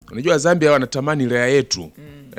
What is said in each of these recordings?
Unajua Zambia wanatamani lea yetu.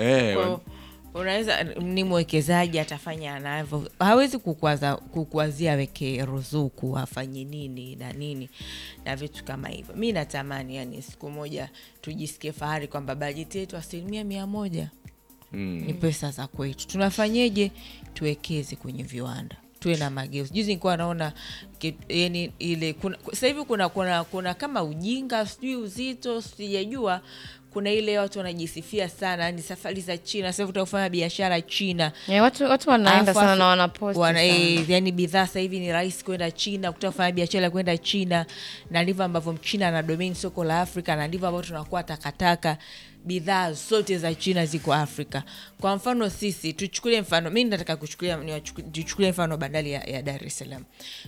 Unaweza ni mwekezaji atafanya anavyo. Hawezi kukuazia weke ruzuku afanye nini na nini na vitu kama hivyo. Mimi natamani yani siku moja tujisikie fahari kwamba bajeti yetu 100% ni pesa za kwetu. Tunafanyeje? Tuwekeze kwenye viwanda. Tuwe na mageuzi. Juzi nilikuwa naona yani ile sasa hivi kuna kama ujinga, sijui uzito, sijajua. Kuna ile watu wanajisifia sana ni safari za China, sasa utakufanya biashara China. Watu wanaenda sana na wanapost sana. Yani bidhaa sasa hivi ni rahisi kwenda China, kutafanya biashara kwenda China, na ndivyo ambavyo Mchina ana domain soko la Afrika, na ndivyo ambavyo tunakuwa takataka. Bidhaa zote za China ziko Afrika. Kwa mfano sisi tuchukulie mfano, mimi nataka tuchukulie mfano bandari ya Dar es Salaam.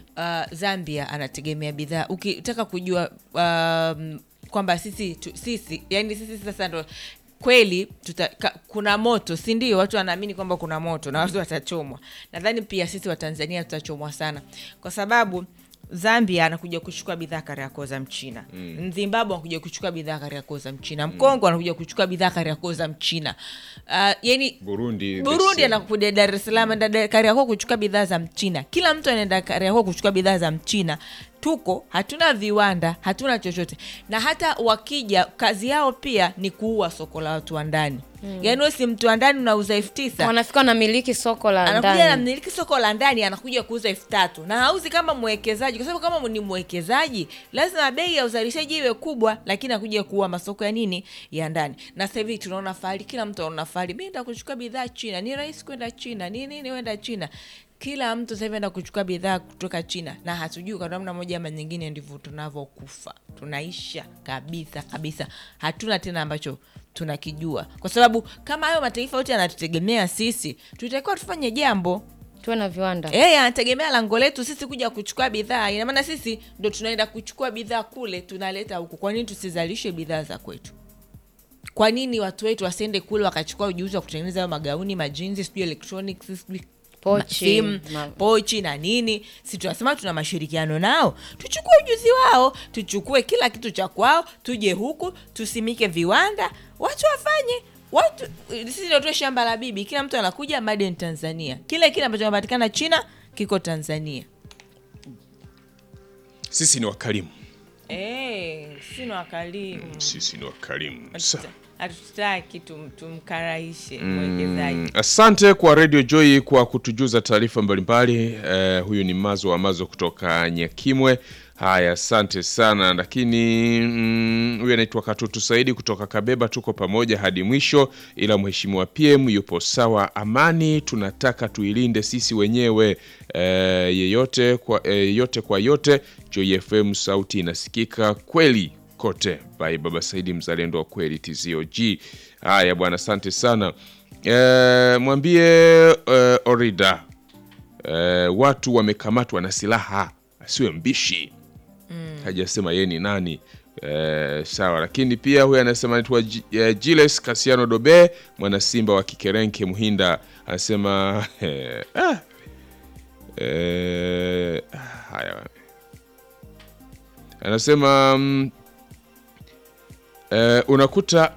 Zambia anategemea bidhaa. Ukitaka kujua kwamba sisi yani sisi sasa ndo kweli kuna moto, si ndio? Watu wanaamini kwamba kuna moto na watu watachomwa. Nadhani pia sisi wa Tanzania tutachomwa sana, kwa sababu Zambia anakuja kuchukua bidhaa Kariakoo za Mchina. Zimbabwe anakuja kuchukua bidhaa Kariakoo za Mchina. Mkongo anakuja kuchukua bidhaa Kariakoo za Mchina. Yani Burundi anakuja Dar es Salaam na Kariakoo kuchukua bidhaa za Mchina. Kila mtu anaenda Kariakoo kuchukua bidhaa za Mchina. Hatuna viwanda, hatuna chochote. Na hata wakija kazi yao pia ni kuua soko la watu wa ndani. Yaani wewe si mtu wa ndani unauza 9,000. Wanafika na miliki soko la ndani. Anakuja na miliki soko la ndani anakuja kuuza 3,000. Na hauzi kama mwekezaji, kwa sababu kama ni mwekezaji lazima bei ya uzalishaji iwe kubwa, lakini anakuja kuua masoko ya nini? Ya ndani. Na sasa hivi tunaona fahari, kila mtu anaona fahari. Mimi nenda kuchukua bidhaa China, ni rahisi kwenda China. Nini wenda China. Kila mtu sasa hivi anaenda kuchukua bidhaa kutoka China, na hatujui kwa namna moja ama nyingine ndivyo tunavyokufa. Tunaisha kabisa. Hatuna tena ambacho tunakijua. Kwa sababu kama hayo mataifa yote yanatutegemea sisi, tutakuwa tufanye jambo. Tuwe na viwanda. Anategemea lango letu sisi kuja kuchukua bidhaa. Ina maana sisi ndio tunaenda kuchukua bidhaa kule tunaleta huku. Kwa nini tusizalishe bidhaa za kwetu? Kwa nini watu wetu wasiende kule wakachukua ujuzi wa kutengeneza magauni, majinsi, sijui electronics, pochi na nini? Si tunasema tuna mashirikiano nao, tuchukue ujuzi wao, tuchukue kila kitu cha kwao, tuje huku tusimike viwanda, watu wafanye. Sisi ndio tu shamba la bibi, kila mtu anakuja made in Tanzania. Kile ambacho kinapatikana China kiko Tanzania. Sisi ni wakarimu. Sisi ni wakarimu. Sawa. Hatutaki tumkaraishe mwekezaji. Asante kwa Radio Joy kwa kutujuza taarifa mbalimbali. Huyu ni Mazo kutoka Nyakimwe. Haya, asante sana. Lakini huyu anaitwa Katutu Saidi kutoka Kabeba. Tuko pamoja hadi mwisho, ila mheshimiwa PM yupo sawa. Amani tunataka tuilinde sisi wenyewe. Yote kwa yote. Joy FM sauti inasikika kweli kote. By Baba Saidi mzalendo wa kweli TZOG. Haya bwana, asante sana. Mwambie Orida watu wamekamatwa na silaha, asiwe mbishi. Hajasema yeye ni nani. Sawa, lakini pia huyu anasema anaitwa Giles Kasiano Dobe, mwana Simba wa Kikerenke Muhinda, anasema haya. Anasema unakuta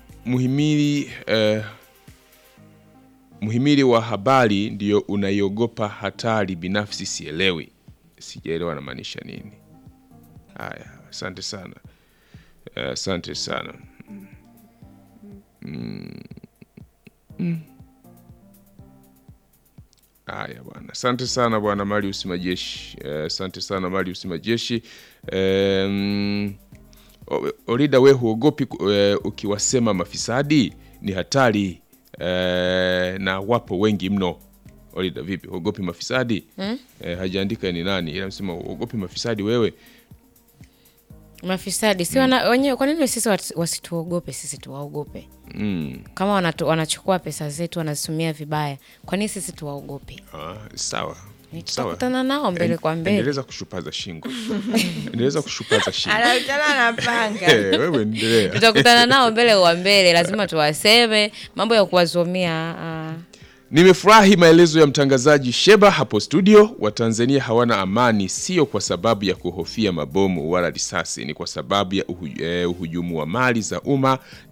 muhimili wa habari ndio unaiogopa hatari, binafsi sielewi. Sijaelewa anamaanisha nini. Haya, asante sana. Asante sana. Haya bwana. Asante sana bwana Marius Majeshi. Asante sana Marius Majeshi. Orida, we huogopi ukiwasema mafisadi? Ni hatari. Na wapo wengi mno. Orida, vipi? Huogopi mafisadi? Hajaandika ni nani. Ila msema huogopi mafisadi wewe. Mafisadi si wenyewe. Kwa nini sisi wasituogope, sisi tuwaogope? Kama wanachukua pesa zetu wanazitumia vibaya, kwa nini sisi tuwaogope? Sawa. Tutakutana nao mbele kwa mbele. Endeleza kushupaza shingo. Anakutana na panga. Wewe endelea. Tutakutana nao mbele kwa mbele, lazima tuwaseme. Mambo ya kuwazomea. Nimefurahi maelezo ya mtangazaji Sheba hapo studio. Watanzania hawana amani sio kwa sababu ya kuhofia mabomu wala risasi, ni kwa sababu ya uhujumu wa mali za umma